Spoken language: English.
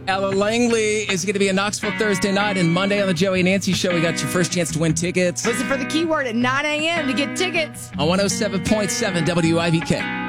Ella Langley is going to be in Knoxville Thursday night, and Monday on the Joey and Nancy Show, we got your first chance to win tickets. Listen for the keyword at 9 a.m. to get tickets. On 107.7 WIVK.